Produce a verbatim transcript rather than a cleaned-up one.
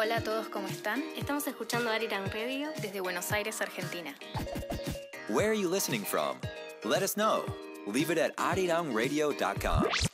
Hola a todos, ¿cómo están? Estamos escuchando Arirang Radio desde Buenos Aires, Argentina. Where are you listening from? Let us know. Leave it at arirang radio dot com.